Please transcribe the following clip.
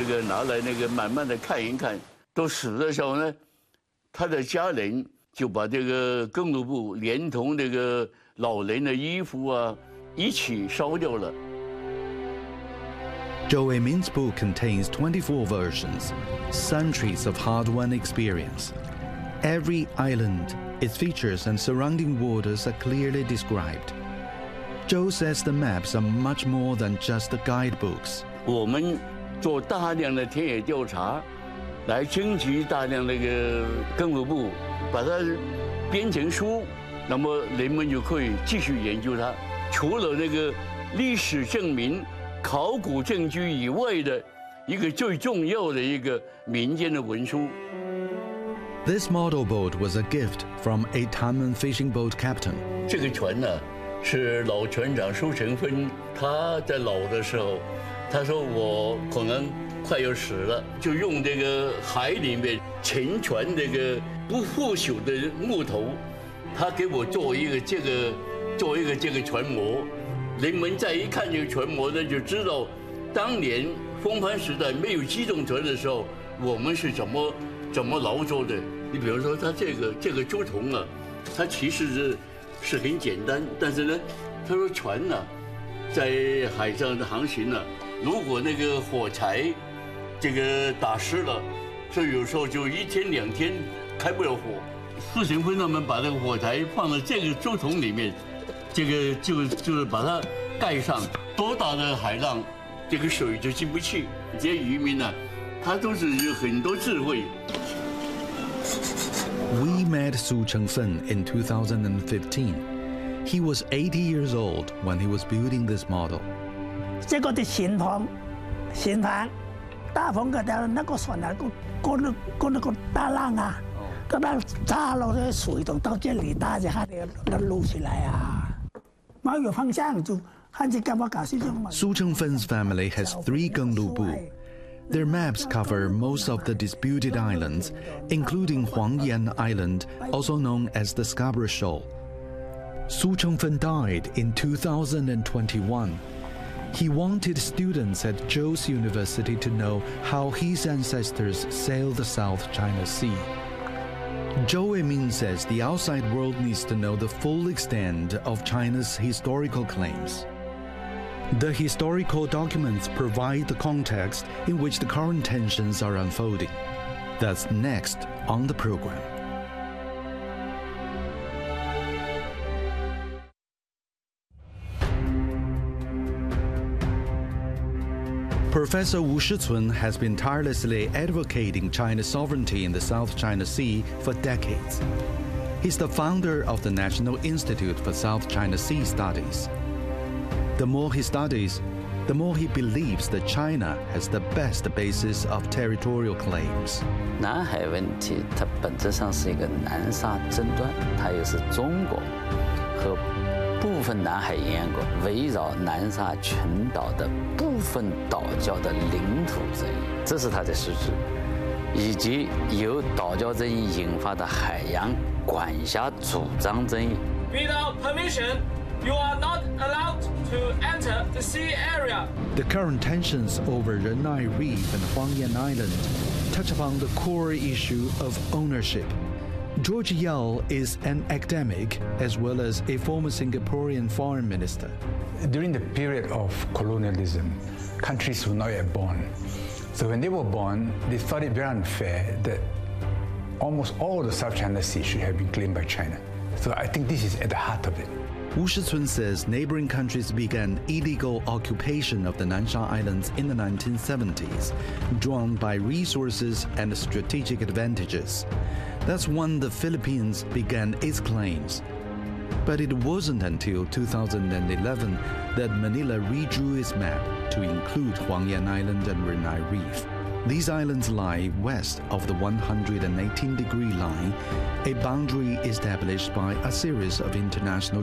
个拿来那个慢慢的看一看。都死的时候呢，他的家人就把这个更路布连同这个老人的衣服啊一起烧掉了。 Zhou Weimin's book contains 24 versions, centuries of hard-won experience. Every island, its features and surrounding waters are clearly described. Zhou says the maps are much more than just the guidebooks. 我们做大量的田野调查，来征集大量那个更路布，把它编成书，那么人们就可以继续研究它。除了那个历史证明。 考古证据以外的一个最重要的一个民间的文书。 This model boat was a gift from a Tanmen fishing boat captain. 这个船呢，是老船长苏成芬，他在老的时候，他说我可能快要死了，就用这个海里面沉船这个不腐朽的木头，他给我做一个这个船模。 人们再一看这个船模呢，就知道当年风帆时代没有机动船的时候，我们是怎么劳作的。你比如说，它这个竹筒啊，它其实是很简单，但是呢，他说船呢，在海上的航行呢，如果那个火柴这个打湿了，所以有时候就1天2天开不了火。傅成芬他们把这个火柴放在这个竹筒里面。 这个就是把它盖上，多大的海浪，这个水就进不去。这些渔民呢，他都是有很多智慧。 We met Su Chengfen in 2015. He was 80 years old when he was building this model. 这个的舷帆，大风个的那个船啊，那个大浪啊，个那炸了这水都到这里，大家还得撸起来啊。 Su Chengfen's family has 3 Genglubu. Their maps cover most of the disputed islands, including Huangyan Island, also known as the Scarborough Shoal. Su Chengfen died in 2021. He wanted students at Zhou's University to know how his ancestors sailed the South China Sea. Zhou Weimin says the outside world needs to know the full extent of China's historical claims. The historical documents provide the context in which the current tensions are unfolding. That's next on the program. Professor Wu Shicun has been tirelessly advocating China's sovereignty in the South China Sea for decades. He's the founder of the National Institute for South China Sea Studies. The more he studies, the more he believes that China has the best basis of territorial claims. 南海问题它本质上是一个南沙争端，它又是中国和 部分南海沿岸国围绕南沙群岛的部分岛礁的领土争议，这是它的实质，以及由岛礁争议引发的海洋管辖主张争议。 Without permission, you are not allowed to enter the sea area. The current tensions over Renai Reef and Huangyan Island touch upon the core issue of ownership. George Yao is an academic as well as a former Singaporean foreign minister. During the period of colonialism, countries were not yet born. So when they were born, they thought it very unfair that almost all of the South China Sea should have been claimed by China. So I think this is at the heart of it. Wu Shicun says neighboring countries began illegal occupation of the Nansha Islands in the 1970s, drawn by resources and strategic advantages. That's when the Philippines began its claims. But it wasn't until 2011 that Manila redrew its map to include Huangyan Island and Renai Reef. These islands lie west of the 118-degree line, a boundary established by a series of international